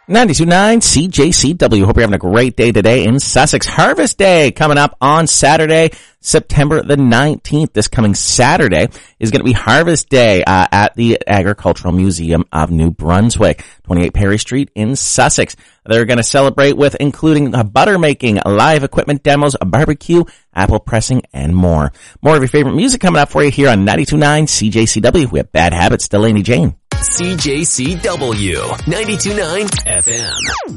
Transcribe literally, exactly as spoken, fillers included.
ninety-two point nine C J C W. Hope you're having a great day today in Sussex. Harvest Day coming up on Saturday, September the nineteenth. This coming Saturday is going to be Harvest Day uh, at the Agricultural Museum of New Brunswick, twenty-eight Perry Street in Sussex. They're going to celebrate with including uh, butter making, live equipment demos, a barbecue, apple pressing, and more. More of your favorite music coming up for you here on ninety-two point nine C J C W. We have Bad Habits, Delaney Jane. C J C W ninety-two point nine F M.